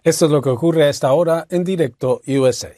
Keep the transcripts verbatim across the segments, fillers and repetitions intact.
Esto es lo que ocurre a esta hora en Directo U S A.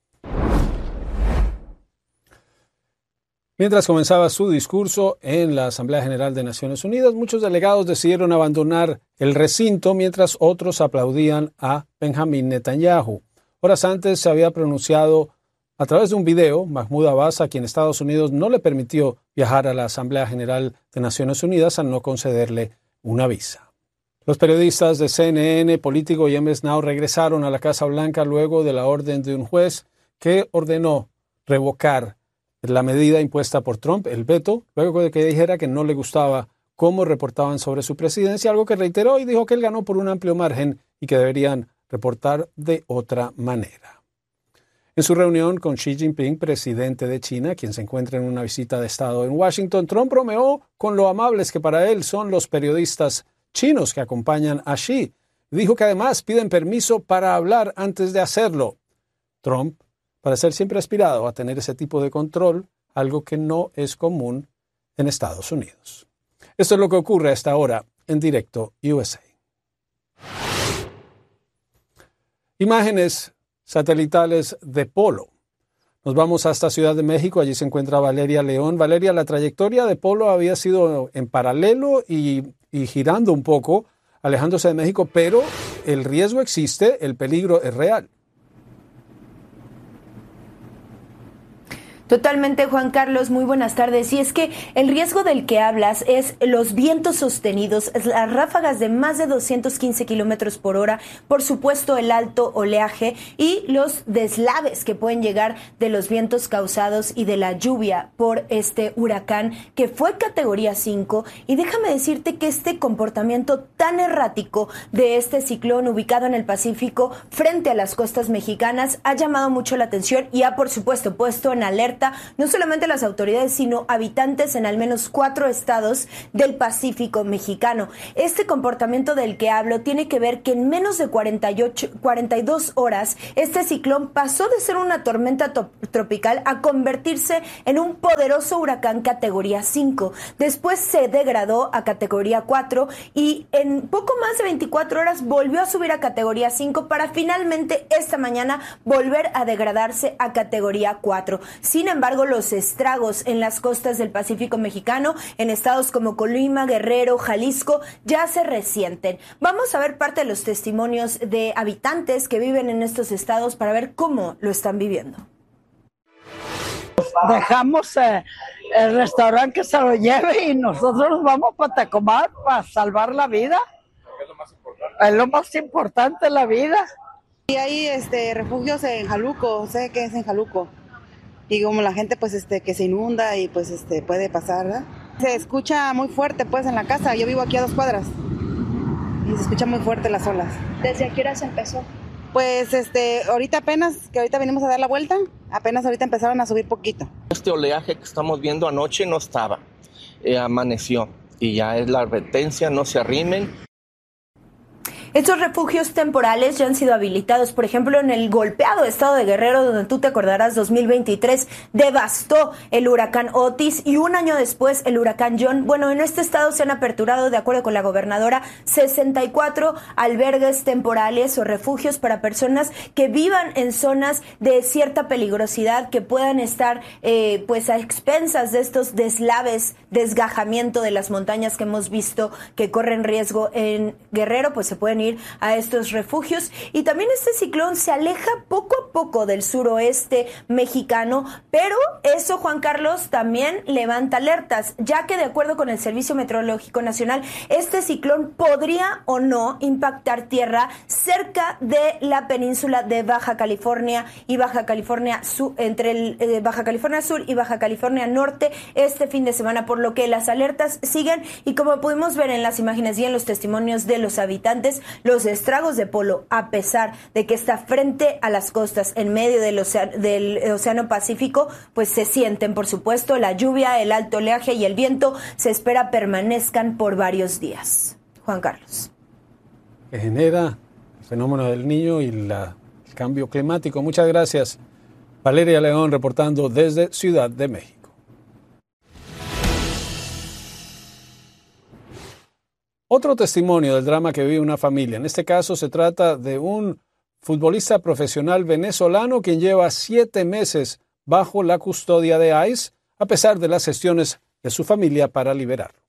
Mientras comenzaba su discurso en la Asamblea General de Naciones Unidas, muchos delegados decidieron abandonar el recinto mientras otros aplaudían a Benjamín Netanyahu. Horas antes se había pronunciado a través de un video Mahmoud Abbas, a quien Estados Unidos no le permitió viajar a la Asamblea General de Naciones Unidas al no concederle una visa. Los periodistas de C N N, Político y M S Now regresaron a la Casa Blanca luego de la orden de un juez que ordenó revocar la medida impuesta por Trump, el veto, luego de que dijera que no le gustaba cómo reportaban sobre su presidencia, algo que reiteró y dijo que él ganó por un amplio margen y que deberían reportar de otra manera. En su reunión con Xi Jinping, presidente de China, quien se encuentra en una visita de Estado en Washington, Trump bromeó con lo amables que para él son los periodistas chinos que acompañan a Xi. Dijo que además piden permiso para hablar antes de hacerlo. Trump parece siempre aspirado a tener ese tipo de control, algo que no es común en Estados Unidos. Esto es lo que ocurre a esta hora en Directo U S A. Imágenes satelitales de Polo. Nos vamos hasta Ciudad de México, allí se encuentra Valeria León. Valeria, la trayectoria de Polo había sido en paralelo y, y girando un poco, alejándose de México, pero el riesgo existe, el peligro es real. Totalmente, Juan Carlos, muy buenas tardes. Y es que el riesgo del que hablas es los vientos sostenidos, las ráfagas de más de doscientos quince kilómetros por hora, por supuesto el alto oleaje y los deslaves que pueden llegar de los vientos causados y de la lluvia por este huracán que fue categoría cinco. Y déjame decirte que este comportamiento tan errático de este ciclón ubicado en el Pacífico frente a las costas mexicanas ha llamado mucho la atención y ha, por supuesto, puesto en alerta no solamente las autoridades, sino habitantes en al menos cuatro estados del Pacífico mexicano. Este comportamiento del que hablo tiene que ver que en menos de cuarenta y ocho, cuarenta y dos horas, este ciclón pasó de ser una tormenta tropical a convertirse en un poderoso huracán categoría cinco. Después se degradó a categoría cuatro y en poco más de veinticuatro horas volvió a subir a categoría cinco para finalmente esta mañana volver a degradarse a categoría cuatro. Sin Sin embargo, los estragos en las costas del Pacífico mexicano, en estados como Colima, Guerrero, Jalisco, ya se resienten. Vamos a ver parte de los testimonios de habitantes que viven en estos estados para ver cómo lo están viviendo. Dejamos eh, el restaurante que se lo lleve y nosotros nos vamos para Tacomar para salvar la vida. Es lo más importante. Es lo más importante, la vida. Y hay este, refugios en Jaluco, sé que es en Jaluco. Y como la gente pues este que se inunda y pues este puede pasar, ¿verdad? Se escucha muy fuerte pues en la casa, yo vivo aquí a dos cuadras y se escucha muy fuerte las olas. ¿Desde a qué hora se empezó? Pues este, ahorita apenas, que ahorita venimos a dar la vuelta, apenas ahorita empezaron a subir poquito. Este oleaje que estamos viendo anoche no estaba, eh, amaneció y ya es la advertencia, no se arrimen. Estos refugios temporales ya han sido habilitados, por ejemplo, en el golpeado estado de Guerrero, donde tú te acordarás, dos mil veintitrés devastó el huracán Otis y un año después el huracán John. Bueno, en este estado se han aperturado, de acuerdo con la gobernadora, sesenta y cuatro albergues temporales o refugios para personas que vivan en zonas de cierta peligrosidad, que puedan estar eh, pues a expensas de estos deslaves, desgajamiento de las montañas que hemos visto que corren riesgo en Guerrero, pues se pueden ir a estos refugios. Y también este ciclón se aleja poco a poco del suroeste mexicano, pero eso, Juan Carlos, también levanta alertas, ya que de acuerdo con el Servicio Meteorológico Nacional, este ciclón podría o no impactar tierra cerca de la península de Baja California y Baja California Sur, entre el, eh, Baja California Sur y Baja California Norte este fin de semana, por lo que las alertas siguen y como pudimos ver en las imágenes y en los testimonios de los habitantes, los estragos de Polo, a pesar de que está frente a las costas en medio del océano, del océano Pacífico, pues se sienten, por supuesto. La lluvia, el alto oleaje y el viento se espera permanezcan por varios días. Juan Carlos. Que genera el fenómeno del Niño y la, el cambio climático. Muchas gracias, Valeria León, reportando desde Ciudad de México. Otro testimonio del drama que vive una familia. En este caso se trata de un futbolista profesional venezolano quien lleva siete meses bajo la custodia de ICE, a pesar de las gestiones de su familia para liberarlo.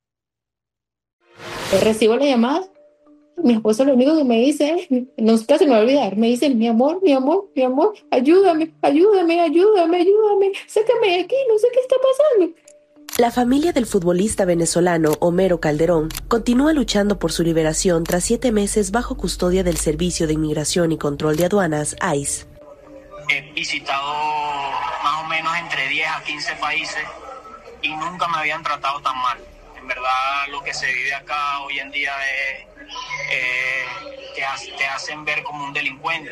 Recibo la llamada, mi esposo lo único que me dice, nunca se me va a olvidar, me dice, mi amor, mi amor, mi amor, ayúdame, ayúdame, ayúdame, ayúdame, sácame de aquí, no sé qué está pasando. La familia del futbolista venezolano Homero Calderón continúa luchando por su liberación tras siete meses bajo custodia del Servicio de Inmigración y Control de Aduanas, ICE. He visitado más o menos entre diez a quince países y nunca me habían tratado tan mal. En verdad, lo que se vive acá hoy en día es, eh, te, te hacen ver como un delincuente.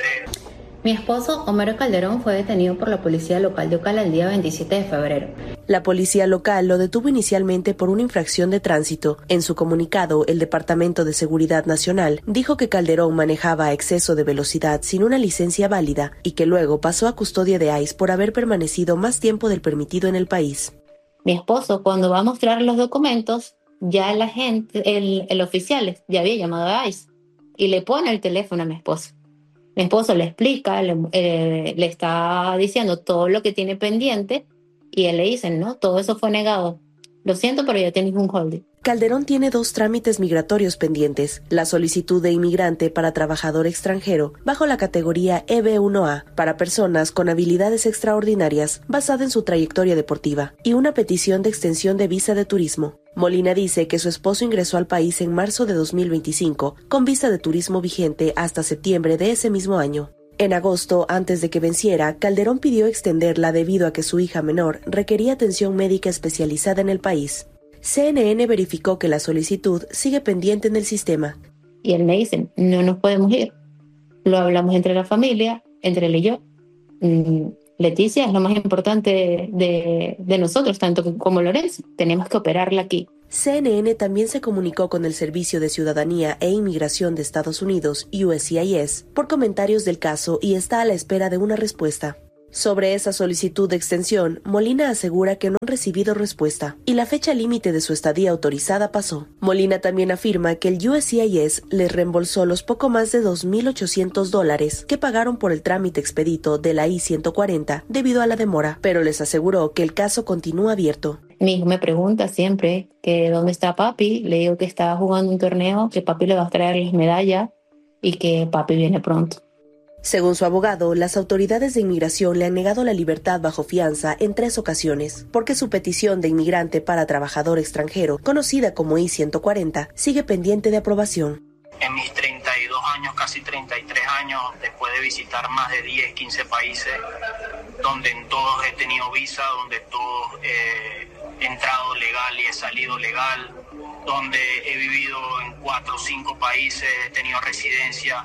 Mi esposo, Homero Calderón, fue detenido por la policía local de Ocala el día veintisiete de febrero. La policía local lo detuvo inicialmente por una infracción de tránsito. En su comunicado, el Departamento de Seguridad Nacional dijo que Calderón manejaba a exceso de velocidad sin una licencia válida y que luego pasó a custodia de ICE por haber permanecido más tiempo del permitido en el país. Mi esposo, cuando va a mostrar los documentos, ya la gente, el, el oficial ya había llamado a ICE y le pone el teléfono a mi esposo. Mi esposo le explica, le, eh, le está diciendo todo lo que tiene pendiente y él le dice, no, todo eso fue negado. Lo siento, pero ya tienes un holding. Calderón tiene dos trámites migratorios pendientes. La solicitud de inmigrante para trabajador extranjero bajo la categoría E B uno A para personas con habilidades extraordinarias basada en su trayectoria deportiva y una petición de extensión de visa de turismo. Molina dice que su esposo ingresó al país en marzo de dos mil veinticinco con visa de turismo vigente hasta septiembre de ese mismo año. En agosto, antes de que venciera, Calderón pidió extenderla debido a que su hija menor requería atención médica especializada en el país. C N N verificó que la solicitud sigue pendiente en el sistema. Y él me dice, no nos podemos ir. Lo hablamos entre la familia, entre él y yo. Mm, Leticia es lo más importante de, de, de nosotros, tanto como Lorenzo. Tenemos que operarla aquí. C N N también se comunicó con el Servicio de Ciudadanía e Inmigración de Estados Unidos, U S C I S, por comentarios del caso y está a la espera de una respuesta. Sobre esa solicitud de extensión, Molina asegura que no han recibido respuesta y la fecha límite de su estadía autorizada pasó. Molina también afirma que el U S C I S les reembolsó los poco más de dos mil ochocientos dólares que pagaron por el trámite expedito de la I ciento cuarenta debido a la demora, pero les aseguró que el caso continúa abierto. Mi hijo me pregunta siempre que dónde está papi, le digo que está jugando un torneo, que papi le va a traer las medallas y que papi viene pronto. Según su abogado, las autoridades de inmigración le han negado la libertad bajo fianza en tres ocasiones, porque su petición de inmigrante para trabajador extranjero, conocida como I ciento cuarenta, sigue pendiente de aprobación. En mis treinta y dos años, casi treinta y tres años, después de visitar más de diez, quince países, donde en todos he tenido visa, donde todos eh, he entrado legal y he salido legal, donde he vivido en cuatro o cinco países, he tenido residencia,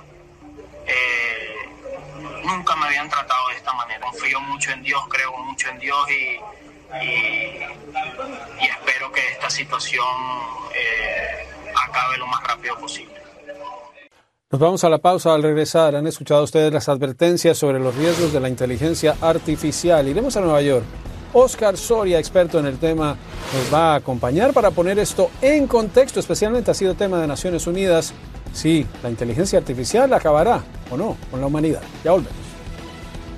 Eh, nunca me habían tratado de esta manera. Confío mucho en Dios, creo mucho en Dios y, y, y espero que esta situación eh, acabe lo más rápido posible. Nos vamos a la pausa. Al regresar, han escuchado ustedes las advertencias sobre los riesgos de la inteligencia artificial. Iremos a Nueva York. Oscar Soria, experto en el tema, nos va a acompañar para poner esto en contexto. Especialmente ha sido tema de Naciones Unidas. Sí, la inteligencia artificial acabará, o no, con la humanidad. Ya volvemos.